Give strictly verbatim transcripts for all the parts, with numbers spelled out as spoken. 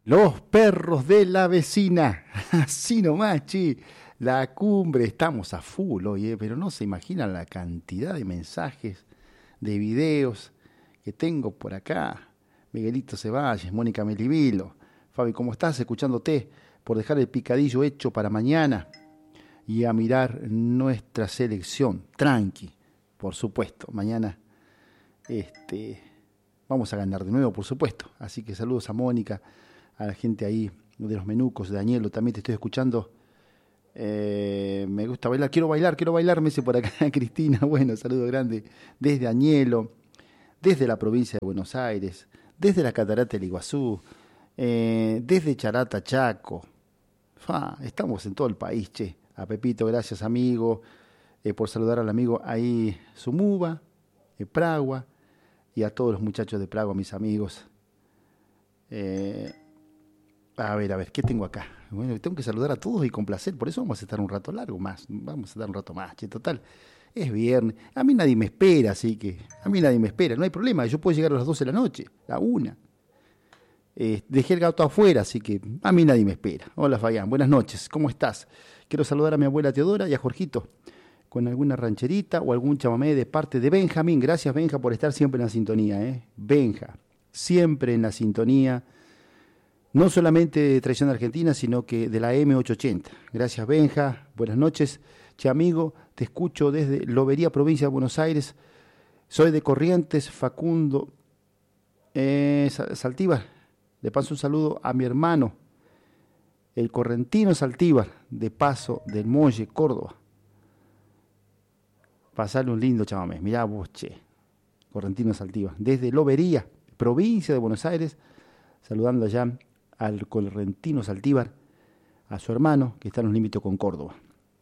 Los perros de la vecina, así nomás, che, la cumbre, estamos a full hoy, eh, pero no se imaginan la cantidad de mensajes, de videos que tengo por acá. Miguelito Ceballos, Mónica Melivilo, Fabi, ¿cómo estás? Escuchándote, por dejar el picadillo hecho para mañana y a mirar nuestra selección, tranqui, por supuesto, mañana este, vamos a ganar de nuevo, por supuesto, así que saludos a Mónica, a la gente ahí de los menucos, de Danielo, también te estoy escuchando. Eh, me gusta bailar, quiero bailar, quiero bailar, me dice por acá Cristina. Bueno, saludo grande desde Añelo, desde la provincia de Buenos Aires, desde la Catarata del Iguazú, eh, desde Charata, Chaco. Fa, estamos en todo el país, che. A Pepito, gracias amigo, eh, por saludar al amigo ahí, Sumuba, de Pragua, y a todos los muchachos de Pragua, mis amigos. Eh, A ver, a ver, ¿qué tengo acá? Bueno, tengo que saludar a todos y complacer, por eso vamos a estar un rato largo más, vamos a estar un rato más, che, total, es viernes, a mí nadie me espera, así que, a mí nadie me espera, no hay problema, yo puedo llegar a las doce de la noche, a una, eh, dejé el gato afuera, así que a mí nadie me espera. Hola Fabián, buenas noches, ¿cómo estás? Quiero saludar a mi abuela Teodora y a Jorgito, con alguna rancherita o algún chamamé de parte de Benjamín, gracias Benja por estar siempre en la sintonía, eh, Benja, siempre en la sintonía, no solamente de Traición Argentina, sino que de la M ochocientos ochenta. Gracias, Benja. Buenas noches. Che, amigo, te escucho desde Lobería, provincia de Buenos Aires. Soy de Corrientes, Facundo eh, Saltívar. Le paso un saludo a mi hermano, el correntino Saltívar, de Paso del Molle, Córdoba. Pasarle un lindo chamamé. Mirá vos, che. Correntino Saltívar. Desde Lobería, provincia de Buenos Aires, saludando allá al correntino Saltívar, a su hermano, que está en los límites con Córdoba.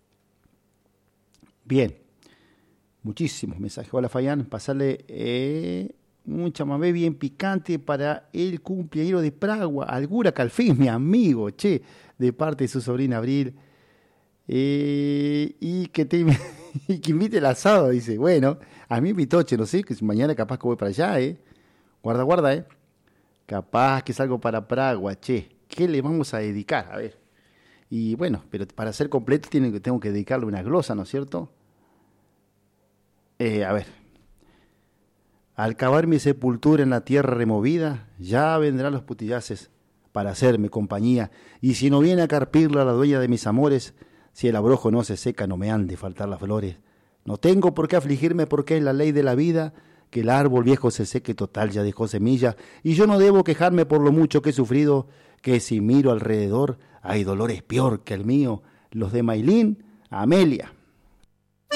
Bien, muchísimos mensajes. Hola, Fayán, pasarle eh, un chamamé bien picante para el cumpleañero de Pragua, Algura Calfín, mi amigo, che, de parte de su sobrina Abril, eh, y que te y que invite el asado, dice. Bueno, a mí invitó, che, no sé, que mañana capaz que voy para allá, eh. Guarda, guarda, eh. Capaz que salgo para Pragua, che. ¿Qué le vamos a dedicar? A ver. Y bueno, pero para ser completo tiene, tengo que dedicarle una glosa, ¿no es cierto? Eh, a ver. Al cavar mi sepultura en la tierra removida, ya vendrán los putillaces para hacerme compañía. Y si no viene a carpirla la dueña de mis amores, si el abrojo no se seca, no me han de faltar las flores. No tengo por qué afligirme porque es la ley de la vida, que el árbol viejo se seque, total ya dejó semilla, y yo no debo quejarme por lo mucho que he sufrido, que si miro alrededor hay dolores peor que el mío, los de Maylin, Amelia.